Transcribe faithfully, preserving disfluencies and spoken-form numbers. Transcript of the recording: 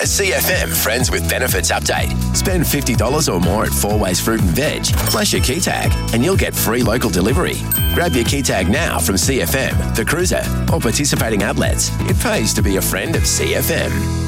C F M Friends with Benefits update. Spend fifty dollars or more at Four Ways Fruit and Veg, flash your key tag, and you'll get free local delivery. Grab your key tag now from C F M, The Cruiser, or participating outlets. It pays to be a friend of C F M.